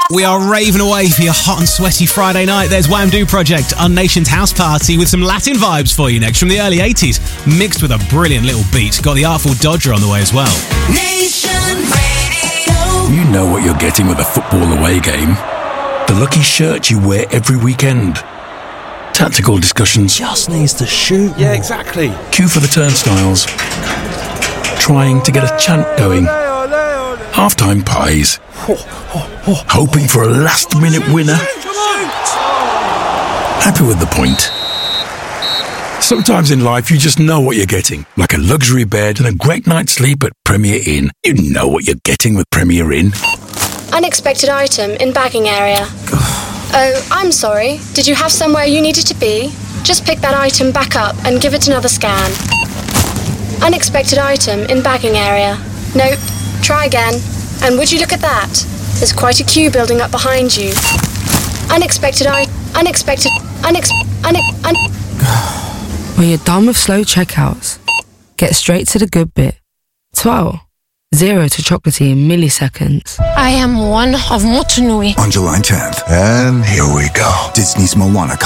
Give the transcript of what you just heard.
We are raving away for your hot and sweaty Friday night. There's Wham Do Project, Unnation's house party with some Latin vibes for you next from the early 80s, mixed with a brilliant little beat. Got the Artful Dodger on the way as well. Nation Radio. You know what you're getting with a football away game. The lucky shirt you wear every weekend. Tactical discussions. Just needs to shoot. Yeah, exactly. Queue for the turnstiles. Trying to get a chant going. Halftime pies. Hoping for a last-minute winner. Happy with the point. Sometimes in life you just know what you're getting. Like a luxury bed and a great night's sleep at Premier Inn. You know what you're getting with Premier Inn. Unexpected item in bagging area. Oh, I'm sorry. Did you have somewhere you needed to be? Just pick that item back up and give it another scan. Unexpected item in bagging area. Nope. Try again. And would you look at that? There's quite a queue building up behind you. When you're done with slow checkouts, get straight to the good bit. 12. 0 to chocolatey in milliseconds. I am one of Motunui. On July 10th. And here we go. Disney's Moana comes